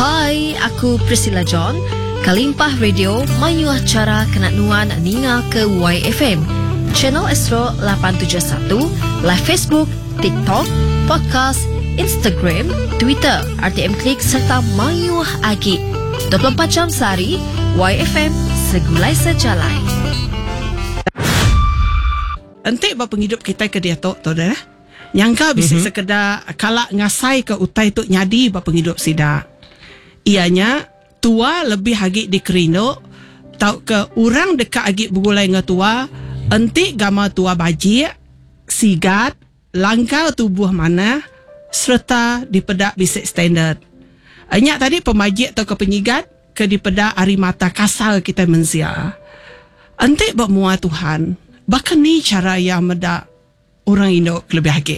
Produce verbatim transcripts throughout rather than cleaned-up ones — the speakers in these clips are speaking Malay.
Hai, aku Priscilla John. Kalimpah Radio mayuh cara kenat nuan ninga ke Y F M. Channel Astro lapan tujuh satu, live Facebook, TikTok, podcast, Instagram, Twitter, R T M Klik serta mayuh agi. dua puluh empat jam sehari, Y F M segulai sejalai. Entik ba penghidup kita ke dia tok tu dah. Nyangka bisa mm-hmm. sekedar kalak ngasai ke utai tu nyadi ba penghidup sida. Ianya tua lebih hagi di kerino tau ke orang dekat agi bergulai dengan tua entik gama tua bajik sigat langkau tubuh mana serta dipedak bisik standard. Anyak tadi pemajik atau ke penyigat ke dipedak ari mata kasal kita mensia. Entik ba mua Tuhan. Bahkan ni cara yang medak orang Indo lebih hagi.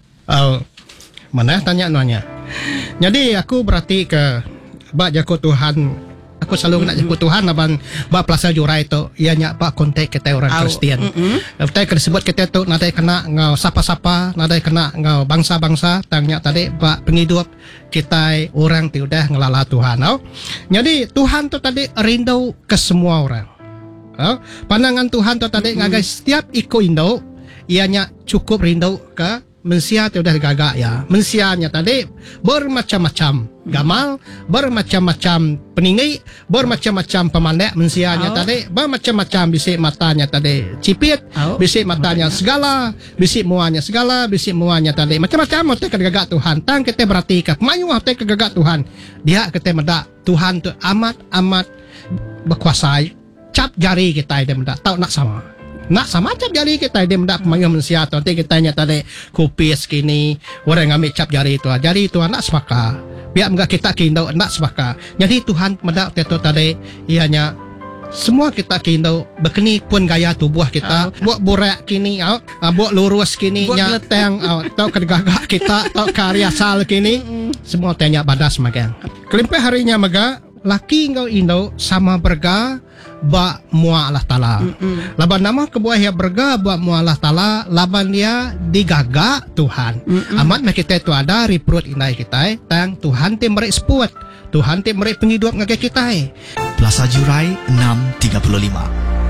Uh, mana tanya nanya. Jadi aku berarti ke bak jago Tuhan. Aku selalu mm-hmm. nak jago Tuhan aban bak pelasa jurai tu ianya bak kontak kita orang oh, Kristian. Mm-hmm. Kita kena sebut kita tu nadai kena ngau sapa-sapa, nadai kena ngau bangsa-bangsa tanya tadi bak penghidup kita orang tu dah ngelala Tuhan. Oh. Jadi Tuhan tu tadi rindu ke semua orang. Oh. Pandangan Tuhan tu tadi mm-hmm. ngagai setiap iko Indo ianya cukup rindu ke mensia tu dah gagak ya. Mensianya tadi bermacam-macam gamal, bermacam-macam peninggi, bermacam-macam pemandai mensianya oh. tadi, bermacam-macam bisik matanya tadi cipit, oh. bisik matanya segala, bisik muanya segala, bisik muanya tadi macam-macam hotel kegagak Tuhan. Tang kita berarti ke mayu hotel kegagak Tuhan. Dia kita medak Tuhan tu amat-amat berkuasai. Cap jari kita dia medak tahu nak sama. Nak sama cap jari kita dia mendak pemayu manusia tu nanti kita tanya tadi kupis kini orang ambil cap jari itu jari itu anak sepaka biar enggak kita kindo nak sepaka jadi Tuhan mendak tu tadi ianya semua kita kindo berkeni pun gaya tubuh kita uh, buat borak kini uh, buat lurus kini nyateng uh, tau kedegagak kita tau karya sal kini semua tanya badas makan kelimpai harinya maga laki engkau Indo sama berga ba mua Allah Ta'ala. Mm-mm. Laban nama kebuah yang berga ba mua Allah Ta'ala, laban dia digagak Tuhan. Mm-mm. Amat mak kita tu ada reprut inai kita, tang Tuhan te merek seput. Tuhan te merek penghidup ngagai kita. Plaza Jurai enam tiga puluh lima.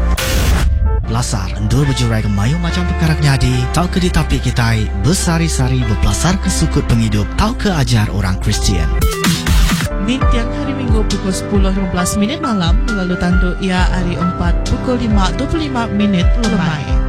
Belasar endur berjurai ke mayu macam perkara nyadi, tau ke ditapik kita bersari-sari berpelasar ke sukut penghidup, tau ke ajar orang Kristian. Min tiang hari Minggu pukul sepuluh lima belas minit malam, lalu tandu ia hari empat pukul lima dua puluh lima minit lemai.